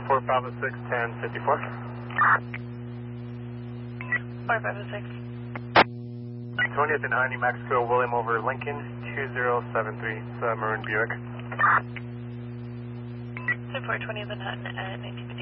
4 Bravo 6, 10, 54. 4 Bravo 6. 20th and New Mexico, William over Lincoln, 2073, it's Maroon Buick. 4 20th and 19.